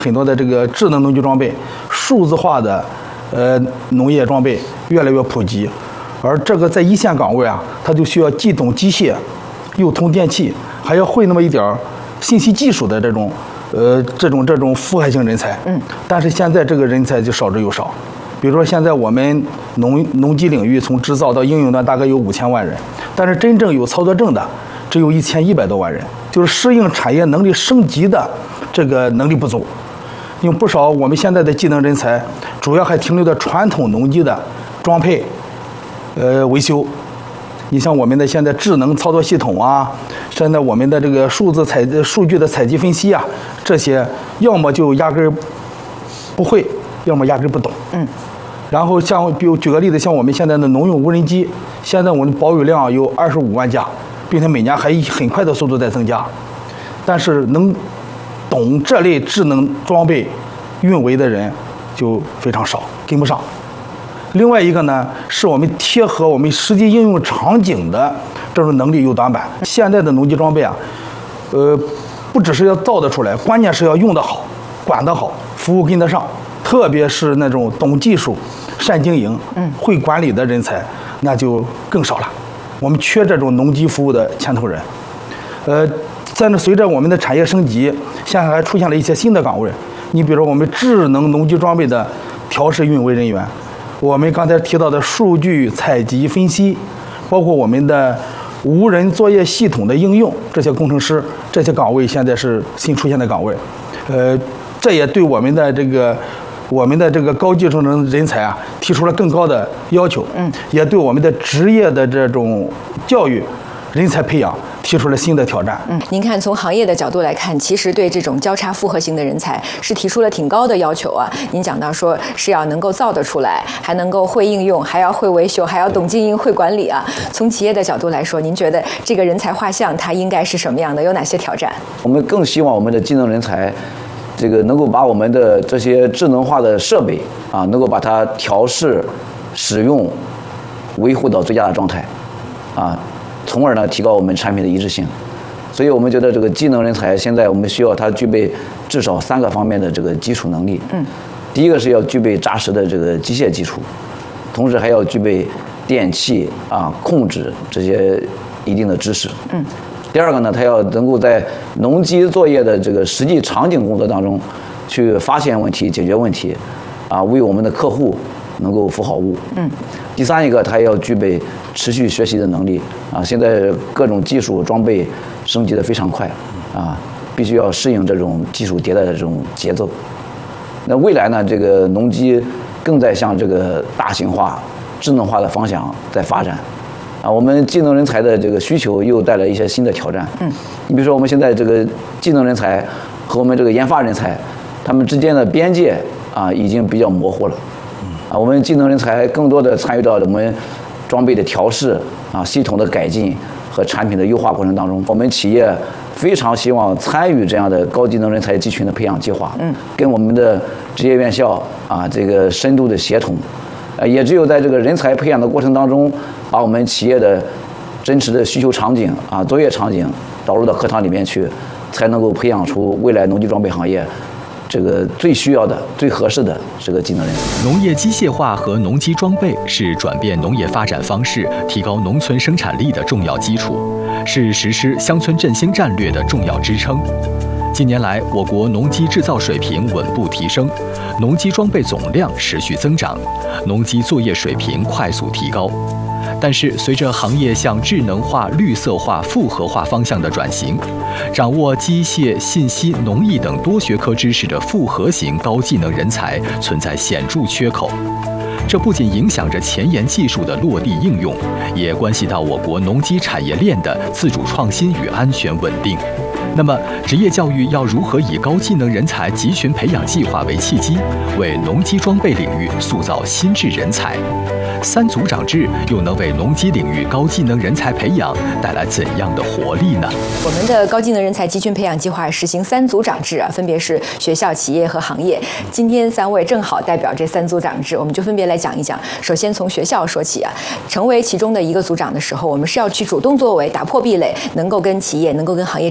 很多的这个智能农机装备、数字化的农业装备越来越普及，而这个在一线岗位啊，它就需要既懂机械，又通电气，还要会那么一点信息技术的这种复合型人才。但是现在这个人才就少之又少。比如说现在我们农机领域从制造到应用端大概有5000万人，但是真正有操作证的只有1100多万人，就是适应产业能力升级的这个能力不足。因为不少我们现在的技能人才，主要还停留在传统农机的装配、维修。你像我们的现在智能操作系统啊，现在我们的这个数据的采集分析啊，这些要么就压根儿不会，要么压根儿不懂。然后比如举个例子，像我们现在的农用无人机，现在我们保有量有25万架，并且每年还以很快的速度在增加，但是能懂这类智能装备运维的人就非常少，跟不上。另外一个呢，是我们贴合我们实际应用场景的这种能力有短板。现在的农机装备啊，不只是要造得出来，关键是要用得好、管得好、服务跟得上。特别是那种懂技术、善经营、会管理的人才，那就更少了。我们缺这种农机服务的牵头人。随着我们的产业升级，现在还出现了一些新的岗位。你比如说我们智能农机装备的调试运维人员，我们刚才提到的数据采集分析，包括我们的无人作业系统的应用，这些工程师，这些岗位现在是新出现的岗位。这也对我们的这个高技术人才啊提出了更高的要求。也对我们的职业的这种教育、人才培养提出了新的挑战。 您看，从行业的角度来看，其实对这种交叉复合型的人才是提出了挺高的要求啊。您讲到说是要能够造得出来，还能够会应用，还要会维修，还要懂经营、会管理啊。从企业的角度来说，您觉得这个人才画像它应该是什么样的？有哪些挑战？ 我们更希望我们的技能人才，这个能够把我们的这些智能化的设备啊，能够把它调试、使用、维护到最佳的状态，啊。从而呢提高我们产品的一致性。所以我们觉得这个技能人才现在我们需要他具备至少3个方面的这个基础能力。第一个是要具备扎实的这个机械基础，同时还要具备电气啊控制这些一定的知识。第二个呢，他要能够在农机作业的这个实际场景工作当中去发现问题、解决问题，啊，为我们的客户能够服好务。第三一个，他要具备持续学习的能力啊！现在各种技术装备升级的非常快啊，必须要适应这种技术迭代的这种节奏。那未来呢，这个农机更在向这个大型化、智能化的方向在发展啊。我们技能人才的这个需求又带来一些新的挑战。你比如说我们现在这个技能人才和我们这个研发人才，他们之间的边界啊已经比较模糊了。我们技能人才更多的参与到我们装备的调试啊、系统的改进和产品的优化过程当中。我们企业非常希望参与这样的高技能人才集群的培养计划，跟我们的职业院校啊这个深度的协同，也只有在这个人才培养的过程当中，把我们企业的真实的需求场景啊、作业场景导入到课堂里面去，才能够培养出未来农机装备行业这个最需要的、最合适的这个技能人才。 农业机械化和农机装备是转变农业发展方式、提高农村生产力的重要基础，是实施乡村振兴战略的重要支撑。近年来，我国农机制造水平稳步提升，农机装备总量持续增长，农机作业水平快速提高。但是，随着行业向智能化、绿色化、复合化方向的转型，掌握机械、信息、农艺等多学科知识的复合型高技能人才存在显著缺口。这不仅影响着前沿技术的落地应用，也关系到我国农机产业链的自主创新与安全稳定。那么，职业教育要如何以高技能人才集群培养计划为契机，为农机装备领域塑造新质人才？3组长制又能为农机领域高技能人才培养带来怎样的活力呢？ 我们的高技能人才集群培养计划实行3组长制啊，分别是学校、企业和行业。今天3位正好代表这3组长制，我们就分别来讲一讲。首先从学校说起啊，成为其中的一个组长的时候，我们是要去主动作为，打破壁垒，能够跟企业、能够跟行业之间有一个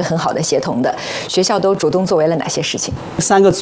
个很好的协同的。学校都主动作为了哪些事情？ 3个